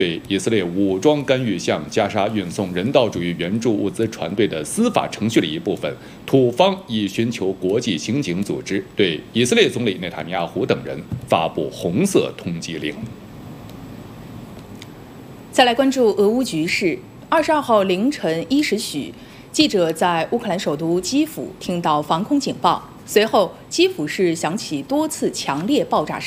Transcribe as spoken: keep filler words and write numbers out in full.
对以色列武装干预向加沙运送人道主义援助物资船队的司法程序的一部分，土方已寻求国际刑警组织对以色列总理内塔尼亚胡等人发布红色通缉令。 再来关注俄乌局势。二十二号凌晨一时许，记者在乌克兰首都基辅听到防空警报，随后基辅市响起多次强烈爆炸声。